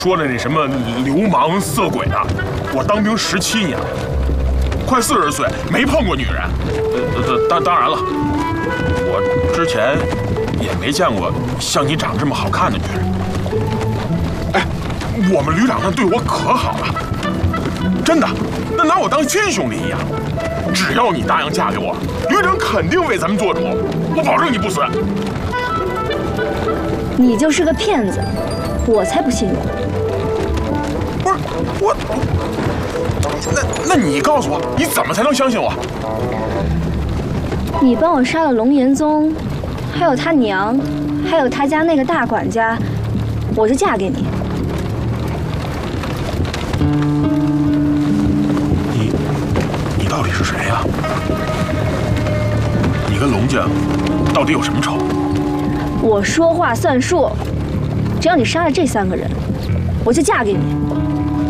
说的那什么流氓色鬼的，我当兵17年了，快40岁没碰过女人。当然了，我之前也没见过像你长这么好看的女人。哎，我们旅长那对我可好了，真的，那拿我当亲兄弟一样。只要你答应嫁给我，旅长肯定为咱们做主，我保证你不死。 你就是个骗子，我才不信你。 不是我，那你告诉我，你怎么才能相信我？ 你帮我杀了龙岩宗，还有他娘，还有他家那个大管家，我就嫁给你。 你到底是谁呀？你跟龙家到底有什么仇？ 我说话算数，只要你杀了这3个人，我就嫁给你。